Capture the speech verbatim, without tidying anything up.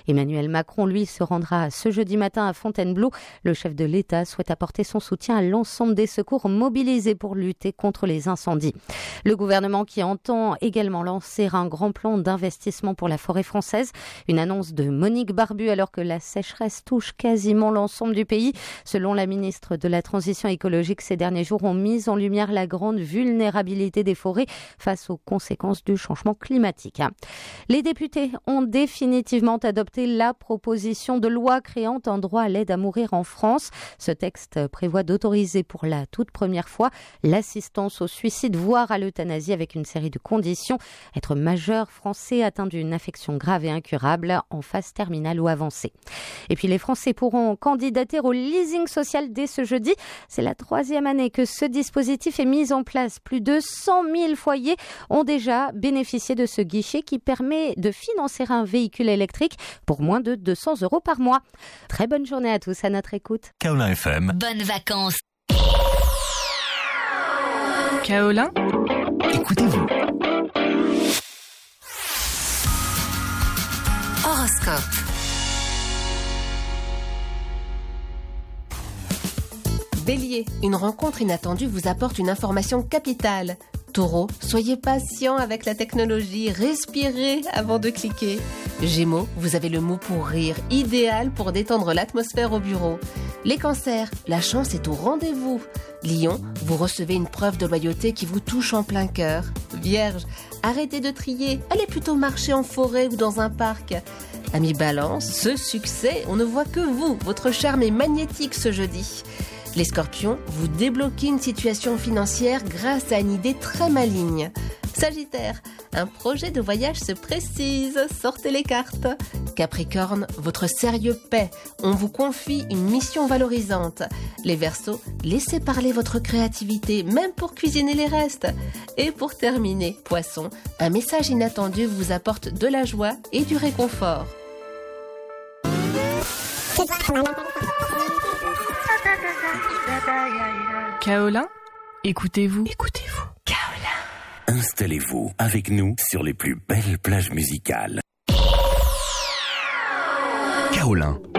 Emmanuel Macron, lui, se rendra ce jeudi matin à Fontainebleau. Le chef de l'État souhaite apporter son soutien à l'ensemble des secours mobilisés pour lutter contre les incendies. Le gouvernement qui entend également lancer un grand plan d'investissement pour la forêt française. Une annonce de Monique Barbu alors que la sécheresse touche quasiment l'ensemble du pays. Selon la ministre de la Transition écologique, ces derniers jours ont mis en lumière la grande vulnérabilité des forêts face aux conséquences du changement climatique. Les députés ont définitivement adopté la proposition de loi créant un droit à l'aide à mourir en France. Ce texte prévoit d'autoriser pour la toute première fois l'assistance au suicide, voire à l'euthanasie avec une série de conditions. Être majeur français atteint d'une affection grave et incurable en phase terminale ou avancée. Et puis les Français pourront candidater au leasing social dès ce jeudi. C'est la troisième année que ce dispositif est mis en place. Plus de cent mille foyers ont déjà bénéficié de ce guichet qui permet de financer un véhicule électrique pour moins de deux cents euros par mois. Très bonne journée à tous à notre écoute. Kaolin F M. Bonnes vacances. Kaolin, Écoutez-vous. Horoscope. Bélier, une rencontre inattendue vous apporte une information capitale. Taureau, soyez patient avec la technologie, respirez avant de cliquer. Gémeaux, vous avez le mot pour rire, idéal pour détendre l'atmosphère au bureau. Les cancers, la chance est au rendez-vous. Lion, vous recevez une preuve de loyauté qui vous touche en plein cœur. Vierge, arrêtez de trier, allez plutôt marcher en forêt ou dans un parc. Ami Balance, ce succès, on ne voit que vous, votre charme est magnétique ce jeudi. Les Scorpions, vous débloquez une situation financière grâce à une idée très maligne. Sagittaire, un projet de voyage se précise, sortez les cartes. Capricorne, votre sérieux paie, on vous confie une mission valorisante. Les Verseaux, laissez parler votre créativité, même pour cuisiner les restes. Et pour terminer, Poisson, un message inattendu vous apporte de la joie et du réconfort. Kaolin, écoutez-vous. Écoutez-vous. Kaolin. Installez-vous avec nous sur les plus belles plages musicales. Kaolin.